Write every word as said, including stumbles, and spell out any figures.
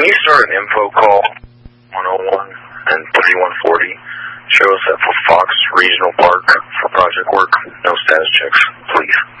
Can you start an info call one oh one and thirty-one forty? Show us at for Fox Regional Park for project work. No status checks, please.